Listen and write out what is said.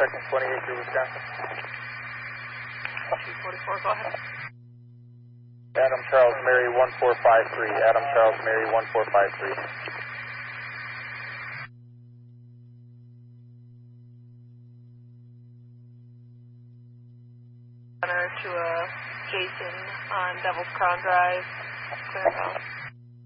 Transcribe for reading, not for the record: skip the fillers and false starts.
Section 28 through Wisconsin. 244, go ahead. Adam Charles Mary 1453. Adam Charles Mary 1453. To Jason on Devil's Crown Drive, Clarendon.